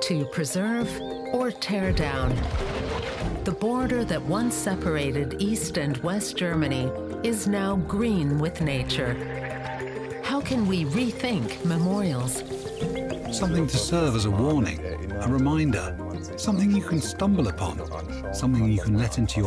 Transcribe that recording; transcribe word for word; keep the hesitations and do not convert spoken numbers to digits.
to preserve or tear down. The border that once separated East and West Germany is now green with nature. How can we rethink memorials? Something to serve as a warning, a reminder, something you can stumble upon, something you can let into your